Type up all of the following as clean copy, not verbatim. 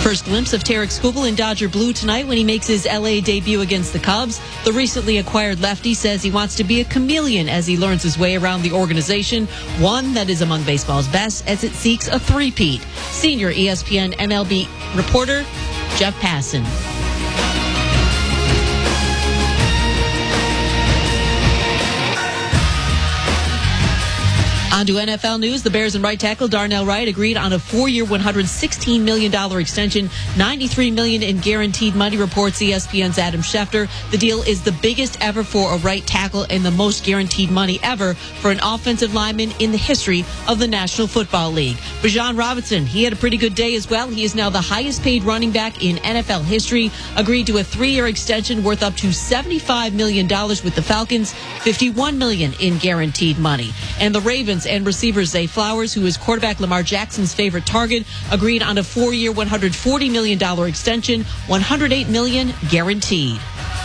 First glimpse of Tarek Skubal in Dodger blue tonight when he makes his LA debut against the Cubs. The recently acquired lefty says he wants to be a chameleon as he learns his way around the organization, one that is among baseball's best as it seeks a three-peat. Senior ESPN MLB reporter Jeff Passan. On to NFL news. The Bears and right tackle Darnell Wright agreed on a 4-year, $116 million extension, $93 million in guaranteed money, reports ESPN's Adam Schefter. The deal is the biggest ever for a right tackle and the most guaranteed money ever for an offensive lineman in the history of the National Football League. Bijan Robinson, he had a pretty good day as well. He is now the highest paid running back in NFL history, agreed to a 3-year extension worth up to $75 million with the Falcons, $51 million in guaranteed money. And the Ravens and receiver Zay Flowers, who is quarterback Lamar Jackson's favorite target, agreed on a 4-year, $140 million extension, $108 million guaranteed.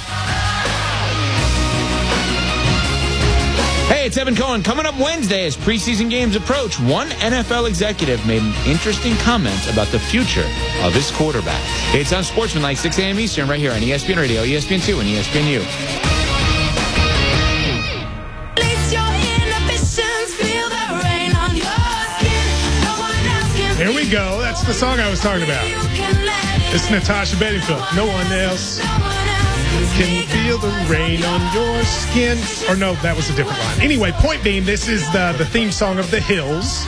Hey, it's Evan Cohen. Coming up Wednesday as preseason games approach, one NFL executive made an interesting comment about the future of his quarterback. It's on Sportsmanlike, 6 a.m. Eastern, right here on ESPN Radio, ESPN2, and ESPNU. Here we go. That's the song I was talking about. It's Natasha Bedingfield. No one else can feel the rain on your skin. Or no, that was a different line. Anyway, point being, this is the theme song of The Hills.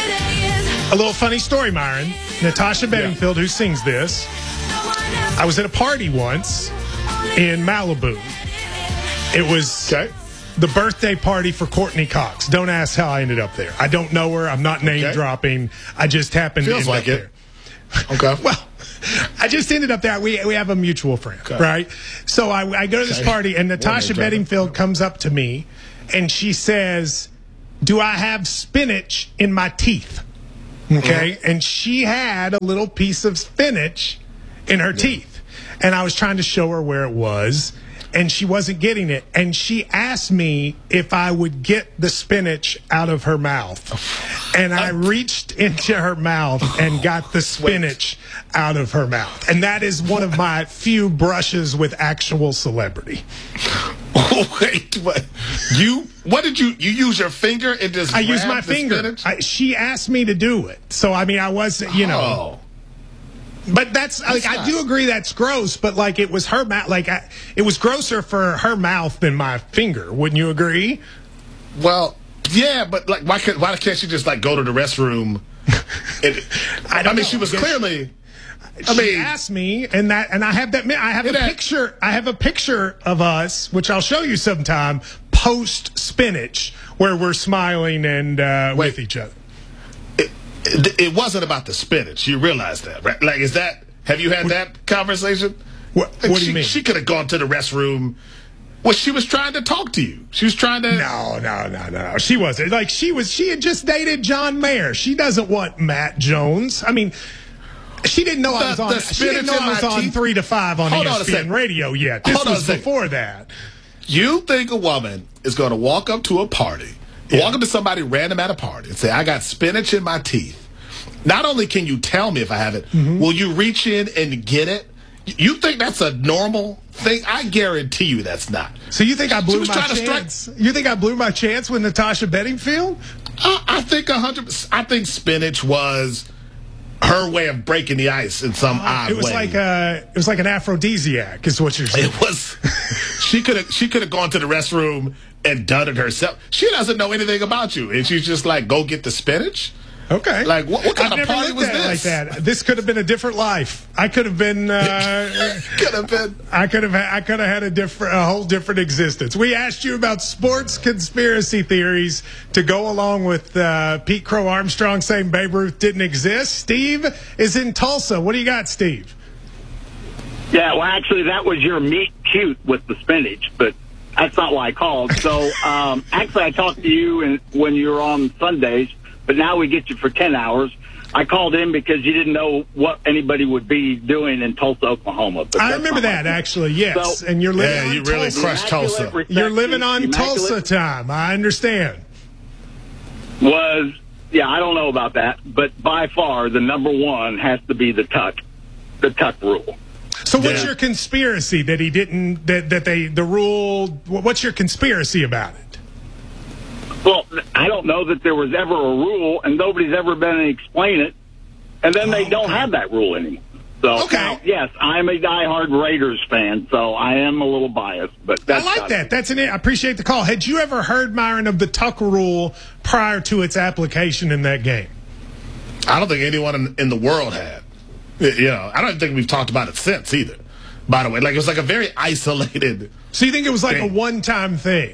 A little funny story, Myron. Natasha Bedingfield, who sings this. I was at a party once in Malibu. It was the birthday party for Courtney Cox. Don't ask how I ended up there. I don't know her. I'm not name dropping. I just happened to end up there. Okay. Well, I just ended up there. We have a mutual friend, right? So I go to this party, and Natasha Bedingfield comes up to me, and she says, "Do I have spinach in my teeth?" Okay? Mm-hmm. And she had a little piece of spinach in her teeth. And I was trying to show her where it was, and she wasn't getting it. And she asked me if I would get the spinach out of her mouth. And I reached into her mouth and got the spinach out of her mouth. And that is one of my few brushes with actual celebrity. Oh, wait, what? What did you use your finger and just I used my finger. She asked me to do it. So, I mean, I wasn't, you know. Oh. But that's like, I do agree that's gross, but like it was her mouth, it was grosser for her mouth than my finger. Wouldn't you agree? Well, yeah, but like why can't she just like go to the restroom? I mean, she was clearly. She asked me, and I have that. I have a picture. I have a picture of us, which I'll show you sometime, post spinach, where we're smiling and with each other. It wasn't about the spinach. You realize that, right? Like, have you had that conversation? What do you mean? She could have gone to the restroom. Well, she was trying to talk to you. She was trying to. No. She wasn't. Like, she had just dated John Mayer. She doesn't want Matt Jones. I mean, she didn't know I was on. She didn't know I was on 3 to 5 on ESPN Radio yet. This was before that. You think a woman is going to walk up to a party? Walk up to somebody random at a party and say, "I got spinach in my teeth." Not only can you tell me if I have it, will you reach in and get it? You think that's a normal thing? I guarantee you that's not. So you think I blew my chance? You think I blew my chance with Natasha Bedingfield? I think 100%. I think spinach was her way of breaking the ice in some odd way. It was like an aphrodisiac, is what you're saying. It was. She could have gone to the restroom and done it herself. She doesn't know anything about you, and she's just like, "Go get the spinach." Okay. Like, what kind of party was this? Like that. This could have been a different life. I could have been. Could have been. I could have had a whole different existence. We asked you about sports conspiracy theories to go along with Pete Crow Armstrong saying Babe Ruth didn't exist. Steve is in Tulsa. What do you got, Steve? Yeah, well, actually, that was your meet cute with the spinach, but that's not why I called. So, actually, I talked to you when you were on Sundays, but now we get you for 10 hours. I called in because you didn't know what anybody would be doing in Tulsa, Oklahoma. But I remember that, actually, yes. So, and you're living on you really Tulsa. crushed Tulsa. You're living on Tulsa time. I understand. I don't know about that, but by far the number one has to be the tuck. the Tuck rule. So what's your conspiracy that he didn't, the rule, what's your conspiracy about it? Well, I don't know that there was ever a rule, and nobody's ever been to explain it, and then they don't have that rule anymore. So, now, yes, I'm a diehard Raiders fan, so I am a little biased. But that's I like that. I appreciate the call. Had you ever heard, Myron, of the Tuck rule prior to its application in that game? I don't think anyone in the world had. You know, I don't think we've talked about it since either. By the way, like it was like a very isolated. So you think it was like thing. A one-time thing?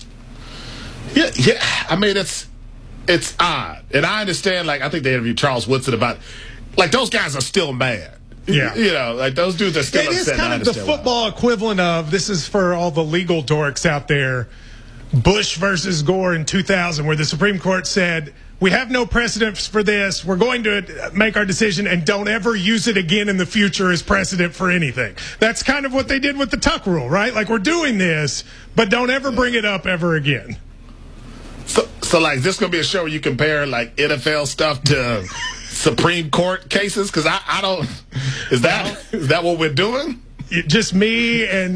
Yeah. I mean, it's odd, and I understand. Like I think they interviewed Charles Woodson about, like those guys are still mad. Yeah, you know, like those dudes are still upset. It is kind of the football equivalent of, this is for all the legal dorks out there, Bush versus Gore in 2000, where the Supreme Court said, we have no precedents for this. We're going to make our decision and don't ever use it again in the future as precedent for anything. That's kind of what they did with the Tuck rule, right? Like, we're doing this, but don't ever bring it up ever again. So like, this going to be a show where you compare, like, NFL stuff to Supreme Court cases? Because I don't... Is that what we're doing? Just me and...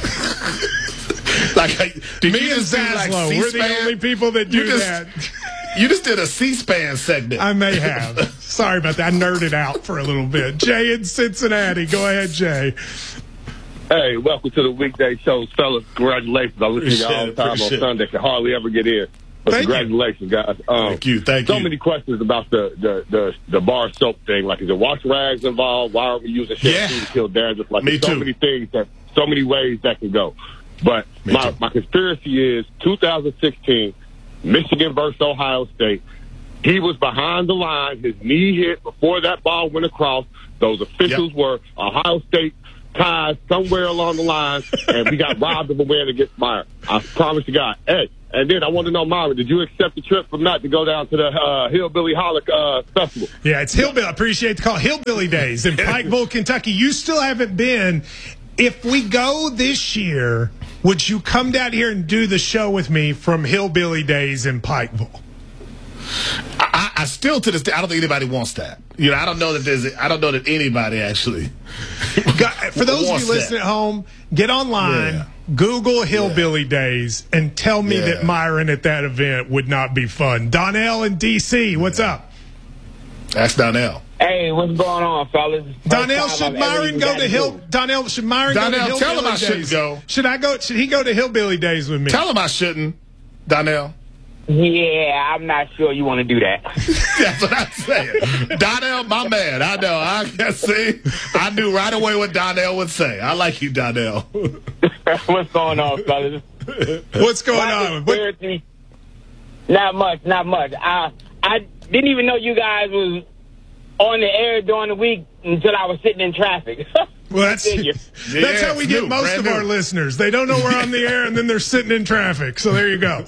like, did me you and just do, like, Zaslow. We're the only people that do that. You just did a C-SPAN segment. I may have. Sorry about that. I nerded out for a little bit. Jay in Cincinnati. Go ahead, Jay. Hey, welcome to the weekday shows, fellas. Congratulations. I listen to you all the time on Sunday. Can hardly ever get in. But congratulations, guys. Thank you. So many questions about the bar soap thing. Like, is it wash rags involved? Why are we using shampoo to kill dandruff? Like, there's so many things, so many ways that can go. But my conspiracy is 2016, Michigan versus Ohio State. He was behind the line. His knee hit before that ball went across. Those officials were Ohio State ties somewhere along the line, and we got robbed of a win against Meyer. I promise you God. Hey, and then I want to know, Myron, did you accept the trip from Matt to go down to the Hillbilly Holic Festival? Yeah, it's Hillbilly. I appreciate the call. Hillbilly Days in Pikeville, Kentucky. You still haven't been. If we go this year, would you come down here and do the show with me from Hillbilly Days in Pikeville? I still, to this day, I don't think anybody wants that. You know, I don't know that anybody actually. For those of you listening at home, get online, Google Hillbilly Days, and tell me that Myron at that event would not be fun. Donnell in D.C., what's up? That's Donnell. Hey, what's going on, fellas? Donnell, should Myron go to Hillbilly Days? Tell him I shouldn't go. Should he go to Hillbilly Days with me? Tell him I shouldn't, Donnell. Yeah, I'm not sure you want to do that. That's what I'm saying. Donnell, my man. I know. I knew right away what Donnell would say. I like you, Donnell. What's going on, fellas? What's going on? Not much. I didn't even know you guys was on the air during the week until I was sitting in traffic. Well, that's how we get most of our listeners. They don't know we're on the air, and then they're sitting in traffic. So there you go.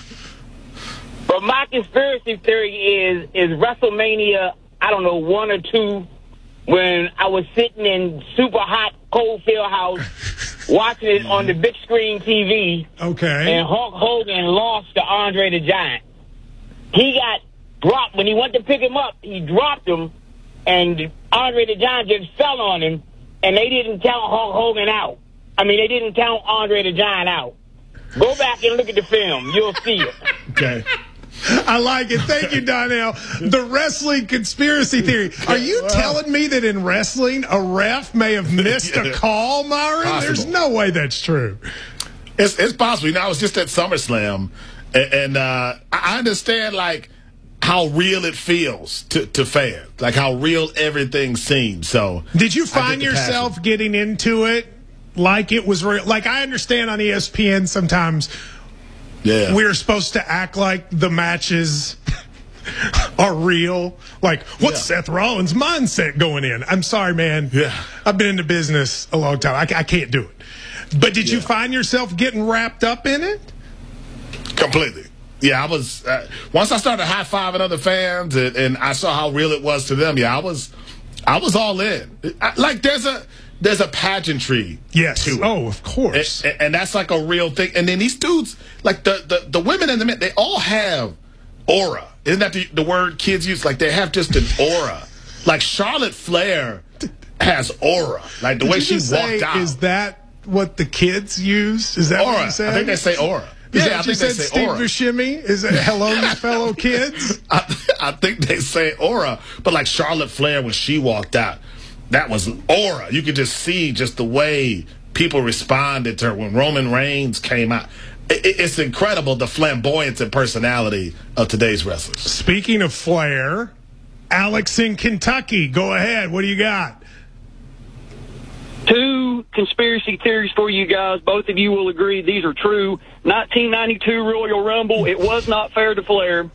But my conspiracy theory is WrestleMania, I don't know, 1 or 2, when I was sitting in super hot Coldfield House watching it on the big screen TV. Okay. And Hulk Hogan lost to Andre the Giant. He got dropped. When he went to pick him up, he dropped him, and Andre the Giant just fell on him, and they didn't count Hulk Hogan out. I mean, they didn't count Andre the Giant out. Go back and look at the film. You'll see it. Okay. I like it. Thank you, Donnell. The wrestling conspiracy theory. Are you telling me that in wrestling, a ref may have missed a call, Myron? Possible. There's no way that's true. It's possible. You know, I was just at SummerSlam, and I understand, like, how real it feels to fans, like how real everything seems. So, did you find yourself getting into it like it was real? Like, I understand on ESPN sometimes we're supposed to act like the matches are real. Like, what's Seth Rollins' mindset going in? I'm sorry, man. Yeah. I've been in the business a long time. I can't do it. But did you find yourself getting wrapped up in it? Completely. Yeah, I was. Once I started high-fiving other fans and I saw how real it was to them, I was all in. Like, there's a pageantry to it. Oh, of course. And that's like a real thing. And then these dudes, like the women and the men, they all have aura. Isn't that the word kids use? Like, they have just an aura. Like, Charlotte Flair has aura. Like the way she walked out. Is that what the kids use? Is that aura? What you said? I think they say aura. Yeah, I think they say Steve aura. Buscemi? Is it hello, you fellow kids? I think they say aura. But like Charlotte Flair, when she walked out, that was aura. You could just see just the way people responded to her when Roman Reigns came out. It's incredible, the flamboyance and personality of today's wrestlers. Speaking of Flair, Alex in Kentucky, go ahead. What do you got? 2 conspiracy theories for you guys. Both of you will agree these are true. 1992 Royal Rumble, it was not fair to Flair.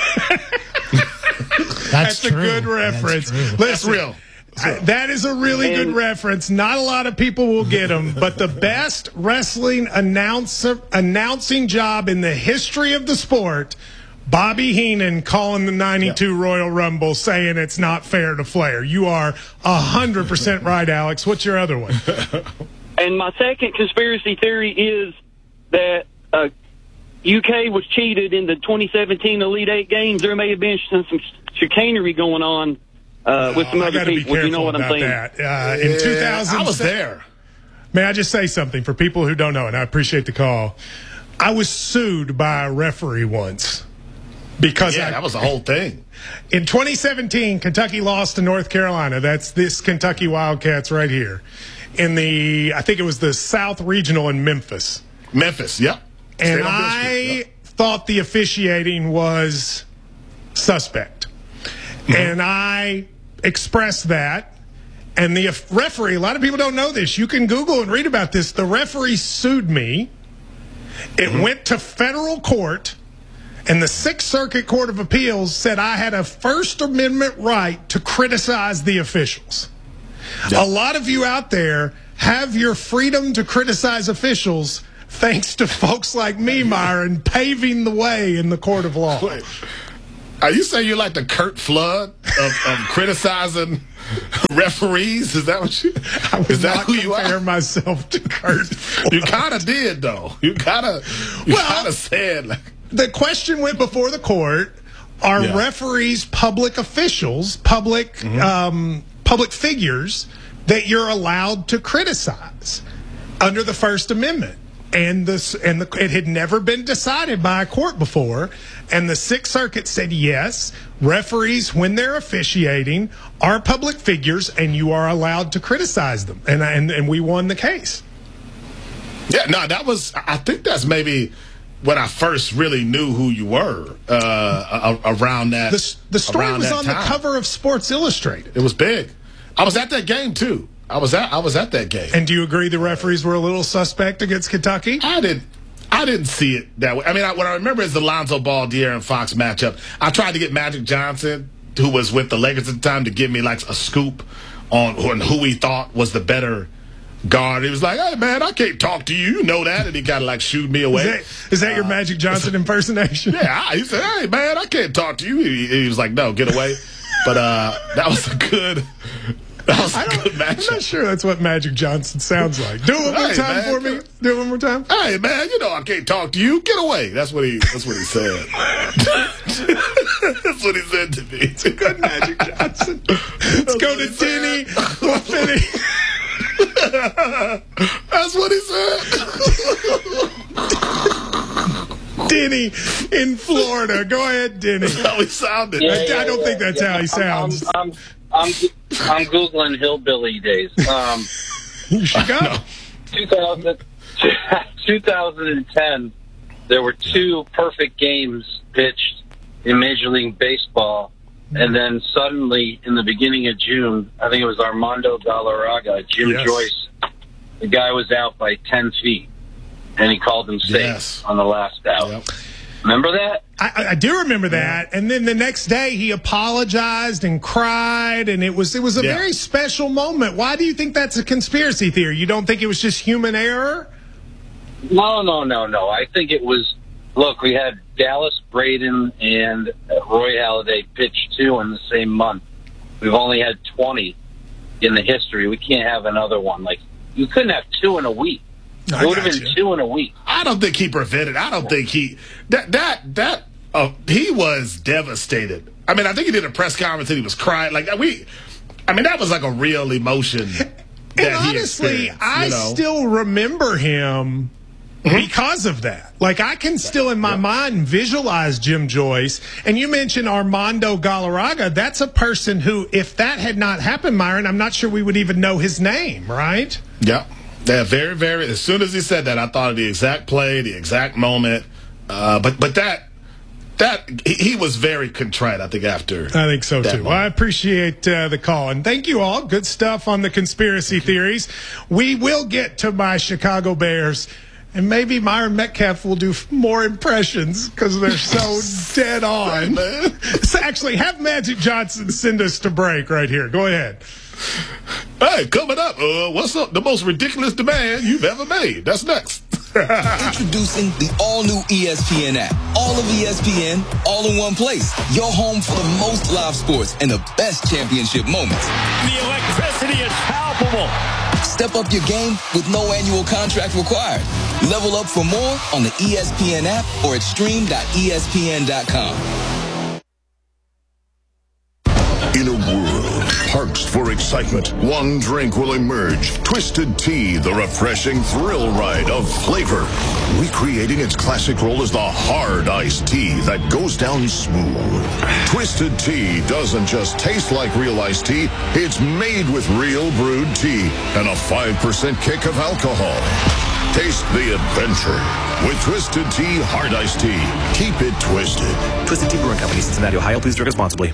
That's a good reference. That's real. That is a really good reference. Not a lot of people will get them, but the best wrestling announcing job in the history of the sport, Bobby Heenan calling the 92 Royal Rumble, saying it's not fair to Flair. You are 100% right, Alex. What's your other one? And my second conspiracy theory is that UK was cheated in the 2017 Elite Eight games. There may have been some chicanery going on with some other people. You know what I'm saying? In 2000, I was there. May I just say something for people who don't know, and I appreciate the call. I was sued by a referee once. Because that was the whole thing. In 2017, Kentucky lost to North Carolina. That's this Kentucky Wildcats right here. I think it was the South Regional in Memphis. Memphis, yep. And I thought the officiating was suspect. Mm-hmm. And I expressed that. And the referee, a lot of people don't know this. You can Google and read about this. The referee sued me. It went to federal court. And the Sixth Circuit Court of Appeals said I had a First Amendment right to criticize the officials. Yep. A lot of you out there have your freedom to criticize officials thanks to folks like me, Myron, paving the way in the court of law. Wait. Are you saying you're like the Kurt Flood of criticizing referees? Is that what you? Is that who you are? Myself to Kurt Flood. You kind of did, though. You kind of said like. The question went before the court: are referees public officials, public figures that you're allowed to criticize under the First Amendment? And it had never been decided by a court before. And the Sixth Circuit said yes, referees, when they're officiating, are public figures, and you are allowed to criticize them. And we won the case. Yeah, no, I think that's maybe when I first really knew who you were around that. The story was on time. The cover of Sports Illustrated. It was big. I was at that game too. I was at that game. And do you agree the referees were a little suspect against Kentucky? I didn't see it that way. I mean, what I remember is the Lonzo Ball, De'Aaron Fox matchup. I tried to get Magic Johnson, who was with the Lakers at the time, to give me like a scoop on who he thought was the better guard. He was like, "Hey man, I can't talk to you. You know that," and he kind of like shooed me away. Is that your Magic Johnson impersonation? Yeah, he said, "Hey man, I can't talk to you." He was like, "No, get away." But that was a good. That was a good matchup. I'm not sure that's what Magic Johnson sounds like. Do it one more time for me. Do it one more time. Hey man, you know I can't talk to you. Get away. That's what he said. That's what he said to me. It's a good Magic Johnson. Let's go to Denny. We'll finish. That's what he said. Denny in Florida. Go ahead, Denny. That's how he sounded. I don't think that's how he sounds. I'm Googling hillbilly days. You should go. 2010, there were 2 perfect games pitched in Major League Baseball. And then suddenly, in the beginning of June, I think it was Armando Galarraga, Jim Joyce, the guy was out by 10 feet. And he called him safe on the last out. Yep. Remember that? I do remember that. And then the next day he apologized and cried, and it was a very special moment. Why do you think that's a conspiracy theory? You don't think it was just human error? No. I think it was, look, we had Dallas Braden and Roy Halladay pitch 2 in the same month. We've only had 20 in the history. We can't have another one. Like, you couldn't have 2 in a week. It would have been 2 in a week. I don't think he prevented. I don't think he was devastated. I mean, I think he did a press conference and he was crying. Like I mean, that was like a real emotion. And honestly, I still remember him because of that. Like, I can still in my mind visualize Jim Joyce. And you mentioned Armando Galarraga. That's a person who, if that had not happened, Myron, I'm not sure we would even know his name, right? Yeah. Yeah, very, very. As soon as he said that, I thought of the exact play, the exact moment. But he was very contrite, I think, after. I think so, too. Well, I appreciate the call. And thank you all. Good stuff on the conspiracy theories. We will get to my Chicago Bears. And maybe Myron Metcalf will do more impressions because they're so dead on. So actually, have Magic Johnson send us to break right here. Go ahead. Hey, coming up, what's up? The most ridiculous demand you've ever made. That's next. Introducing the all-new ESPN app. All of ESPN, all in one place. Your home for the most live sports and the best championship moments. The electricity is palpable. Step up your game with no annual contract required. Level up for more on the ESPN app or at stream.espn.com. In a world parched for excitement, one drink will emerge. Twisted Tea, the refreshing thrill ride of flavor. Recreating its classic role as the hard iced tea that goes down smooth. Twisted Tea doesn't just taste like real iced tea, it's made with real brewed tea and a 5% kick of alcohol. Taste the adventure with Twisted Tea Hard Iced Tea. Keep it twisted. Twisted Tea Brewing Company, Cincinnati, Ohio. Please drink responsibly.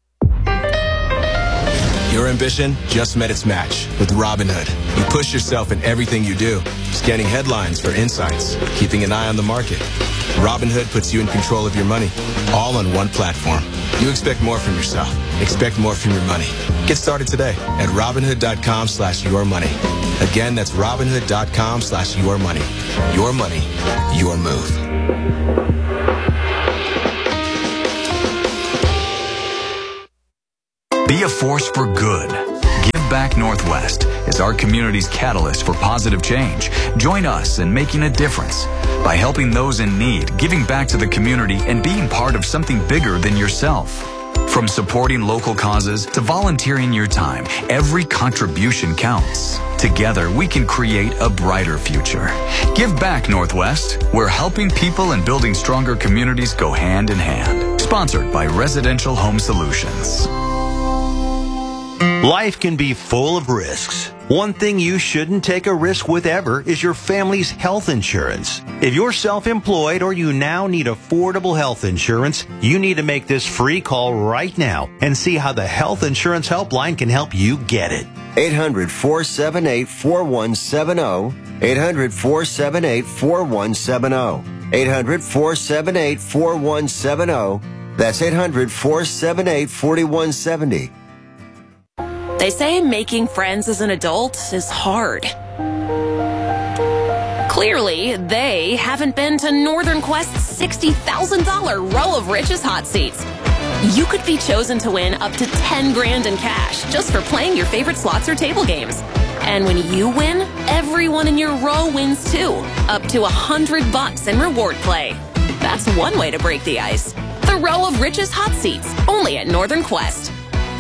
Your ambition just met its match with Robinhood. You push yourself in everything you do, scanning headlines for insights, keeping an eye on the market. Robinhood puts you in control of your money, all on one platform. You expect more from yourself. Expect more from your money. Get started today at Robinhood.com/yourmoney. Again, that's Robinhood.com/yourmoney. Your money, your move. Be a force for good. Give Back Northwest is our community's catalyst for positive change. Join us in making a difference by helping those in need, giving back to the community, and being part of something bigger than yourself. From supporting local causes to volunteering your time, every contribution counts. Together, we can create a brighter future. Give Back Northwest, where helping people and building stronger communities go hand in hand. Sponsored by Residential Home Solutions. Life can be full of risks. One thing you shouldn't take a risk with ever is your family's health insurance. If you're self-employed or you now need affordable health insurance, you need to make this free call right now and see how the Health Insurance Helpline can help you get it. 800-478-4170. 800-478-4170. 800-478-4170. That's 800-478-4170. They say making friends as an adult is hard. Clearly, they haven't been to Northern Quest's $60,000 Row of Riches hot seats. You could be chosen to win up to $10,000 in cash just for playing your favorite slots or table games. And when you win, everyone in your row wins too, up to $100 in reward play. That's one way to break the ice. The Row of Riches hot seats, only at Northern Quest.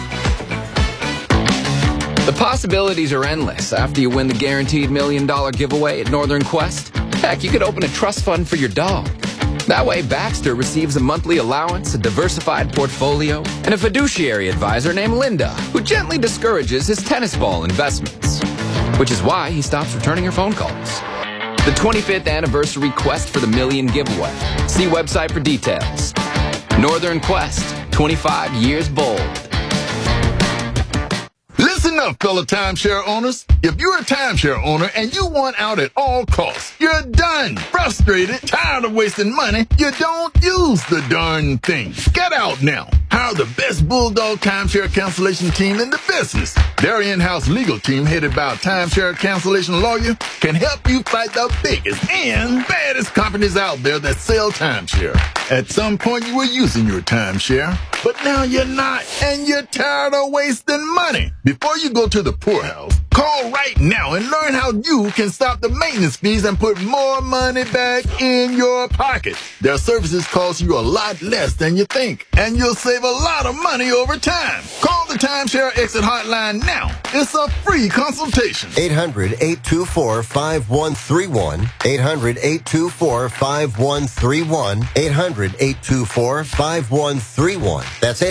The possibilities are endless after you win the guaranteed $1 million giveaway at Northern Quest. Heck, you could open a trust fund for your dog. That way, Baxter receives a monthly allowance, a diversified portfolio, and a fiduciary advisor named Linda, who gently discourages his tennis ball investments. Which is why he stops returning her phone calls. The 25th anniversary Quest for the $1 million giveaway. See website for details. Northern Quest, 25 years bold. Listen up, fellow timeshare owners. If you're a timeshare owner and you want out at all costs, you're done, frustrated, tired of wasting money, you don't use the darn thing. Get out now. Hire the best Bulldog timeshare cancellation team in the business. Their in-house legal team, headed by a timeshare cancellation lawyer, can help you fight the biggest and baddest companies out there that sell timeshare. At some point, you were using your timeshare, but now you're not, and you're tired of wasting money. Before you you go to the poorhouse, call right now and learn how you can stop the maintenance fees and put more money back in your pocket. Their services cost you a lot less than you think, and you'll save a lot of money over time. Call the Timeshare Exit Hotline now. It's a free consultation. 800-824-5131. 800-824-5131. 800-824-5131. That's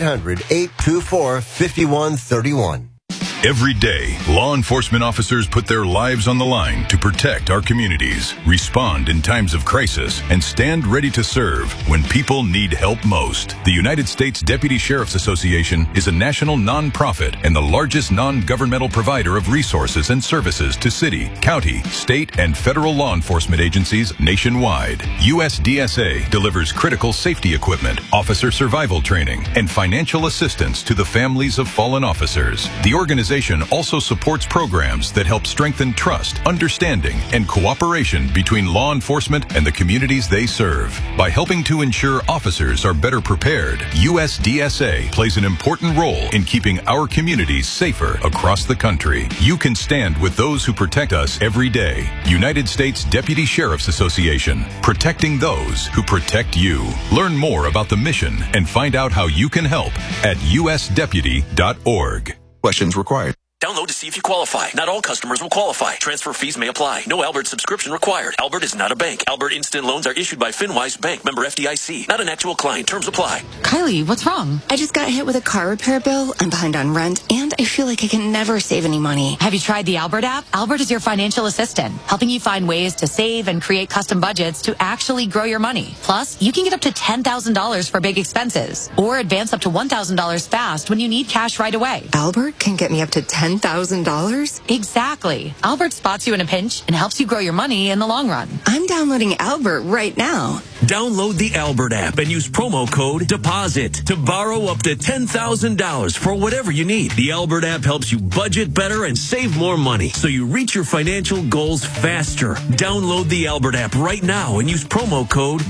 800-824-5131. Every day, law enforcement officers put their lives on the line to protect our communities, respond in times of crisis, and stand ready to serve when people need help most. The United States Deputy Sheriff's Association is a national nonprofit and the largest non-governmental provider of resources and services to city, county, state, and federal law enforcement agencies nationwide. USDSA delivers critical safety equipment, officer survival training, and financial assistance to the families of fallen officers. The organization also supports programs that help strengthen trust, understanding, and cooperation between law enforcement and the communities they serve. By helping to ensure officers are better prepared, USDSA plays an important role in keeping our communities safer across the country. You can stand with those who protect us every day. United States Deputy Sheriff's Association, protecting those who protect you. Learn more about the mission and find out how you can help at usdeputy.org. Questions required. Download to see if you qualify. Not all customers will qualify. Transfer fees may apply. No Albert subscription required. Albert is not a bank. Albert Instant Loans are issued by FinWise Bank, member FDIC. Not an actual client. Terms apply. Kylie, what's wrong? I just got hit with a car repair bill. I'm behind on rent, and I feel like I can never save any money. Have you tried the Albert app? Albert is your financial assistant, helping you find ways to save and create custom budgets to actually grow your money. Plus, you can get up to $10,000 for big expenses, or advance up to $1,000 fast when you need cash right away. Albert can get me up to $10,000? Exactly. Albert spots you in a pinch and helps you grow your money in the long run. I'm downloading Albert right now. Download the Albert app and use promo code DEPOSIT to borrow up to $10,000 for whatever you need. The Albert app helps you budget better and save more money so you reach your financial goals faster. Download the Albert app right now and use promo code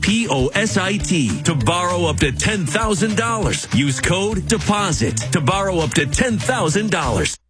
DEPOSIT to borrow up to $10,000. Use code DEPOSIT to borrow up to $10,000.